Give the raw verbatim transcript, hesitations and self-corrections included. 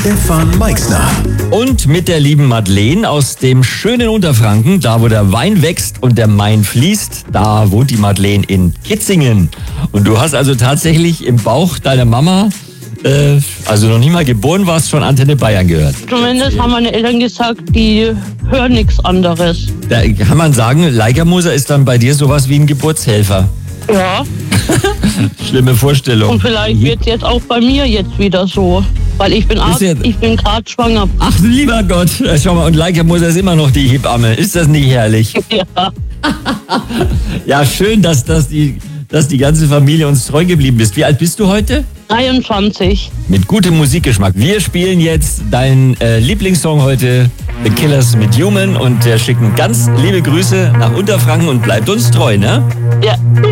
Stefan Meixner. Und mit der lieben Madeleine aus dem schönen Unterfranken, da wo der Wein wächst und der Main fließt, da wohnt die Madeleine in Kitzingen. Und du hast also tatsächlich im Bauch deiner Mama, äh, also noch nie mal geboren warst, schon Antenne Bayern gehört. Zumindest haben meine Eltern gesagt, die hören nichts anderes. Da kann man sagen, Leica Moser ist dann bei dir sowas wie ein Geburtshelfer. Ja, Schlimme Vorstellung. und vielleicht wird es jetzt auch bei mir jetzt wieder so. Weil ich bin Arzt, ja- ich bin gerade schwanger. Ach, lieber Gott. Äh, Schau mal, und Leica Moser ist immer noch die Hebamme. Ist das nicht herrlich? Ja. Ja, schön, dass, dass, die, dass die ganze Familie uns treu geblieben ist. Wie alt bist du heute? dreiundzwanzig. Mit gutem Musikgeschmack. Wir spielen jetzt deinen äh, Lieblingssong heute, The Killers mit Human, und äh, schicken ganz liebe Grüße nach Unterfranken und bleibt uns treu, ne? Ja.